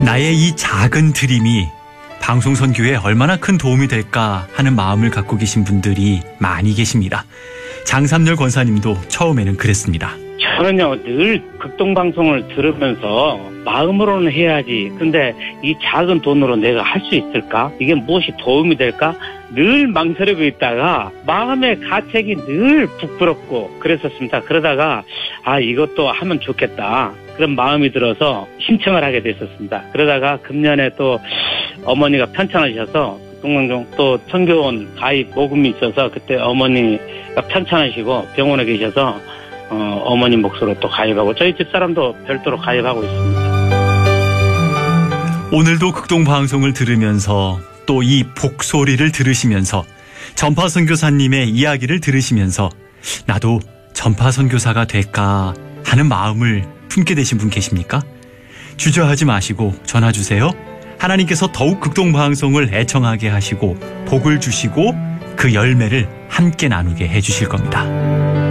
나의 이 작은 드림이 방송 선교에 얼마나 큰 도움이 될까 하는 마음을 갖고 계신 분들이 많이 계십니다. 장삼열 권사님도 처음에는 그랬습니다. 저는요, 늘 극동방송을 들으면서 마음으로는 해야지. 근데 이 작은 돈으로 내가 할 수 있을까? 이게 무엇이 도움이 될까? 늘 망설이고 있다가 마음의 가책이 늘 부끄럽고 그랬었습니다. 그러다가 이것도 하면 좋겠다. 그런 마음이 들어서 신청을 하게 됐었습니다. 그러다가 금년에 또 어머니가 편찮으셔서 극동방송 또 선교원 가입 모금이 있어서 그때 어머니가 편찮으시고 병원에 계셔서 어머니 몫으로 또 가입하고 저희 집사람도 별도로 가입하고 있습니다. 오늘도 극동방송을 들으면서 또 이 복소리를 들으시면서 전파선교사님의 이야기를 들으시면서 나도 전파선교사가 될까 하는 마음을 품게 되신 분 계십니까? 주저하지 마시고 전화 주세요. 하나님께서 더욱 극동방송을 애청하게 하시고 복을 주시고 그 열매를 함께 나누게 해주실 겁니다.